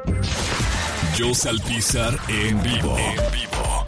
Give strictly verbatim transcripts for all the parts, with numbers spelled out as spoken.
Joss Alpizar en vivo. En vivo.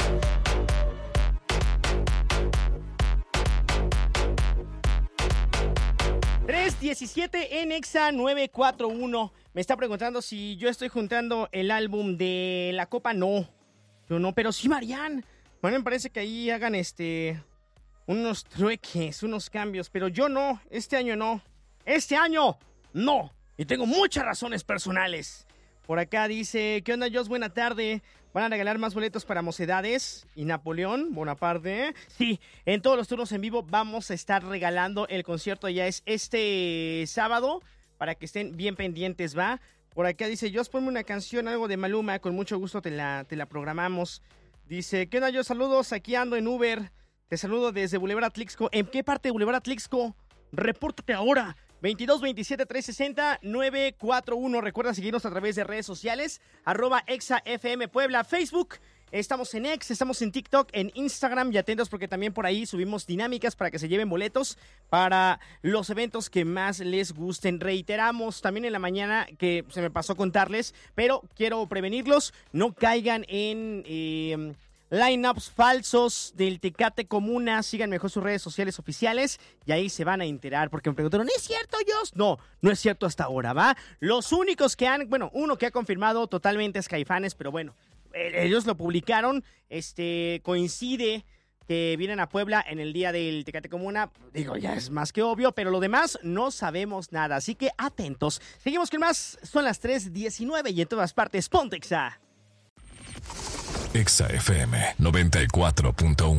tres diecisiete en Exa nueve cuatro uno. Me está preguntando si yo estoy juntando el álbum de la Copa. No, yo no, pero sí Marian. Marian parece que ahí hagan este unos trueques, unos cambios, pero yo no, este año no. Este año no. Y tengo muchas razones personales. Por acá dice, ¿qué onda, Joss? Buena tarde. ¿Van a regalar más boletos para Mocedades y Napoleón Bonaparte? Sí, en todos los turnos en vivo vamos a estar regalando el concierto. Ya es este sábado, para que estén bien pendientes, ¿va? Por acá dice, Joss, ponme una canción, algo de Maluma, con mucho gusto te la, te la programamos. Dice, ¿qué onda, Joss? Saludos, aquí ando en Uber. Te saludo desde Boulevard Atlixco. ¿En qué parte de Boulevard Atlixco? Repórtate ahora. veintidós veintisiete trescientos sesenta nueve cuatro uno. Recuerda seguirnos a través de redes sociales, arroba Exa F M Puebla, Facebook. Estamos en X, estamos en TikTok, en Instagram, y atentos porque también por ahí subimos dinámicas para que se lleven boletos para los eventos que más les gusten. Reiteramos también en la mañana que se me pasó contarles, pero quiero prevenirlos, no caigan en... Eh, Lineups falsos del Tecate Comuna. Sigan mejor sus redes sociales oficiales y ahí se van a enterar, porque me preguntaron, ¿es cierto, Joss? No, no es cierto hasta ahora, ¿va? Los únicos que han, bueno, uno que ha confirmado totalmente es Caifanes, pero bueno, ellos lo publicaron, este, coincide que vienen a Puebla en el día del Tecate Comuna. Digo, ya es más que obvio, pero lo demás no sabemos nada, así que atentos. Seguimos con más, son las tres diecinueve y en todas partes, ponte Exa. Exa F M noventa y cuatro punto uno.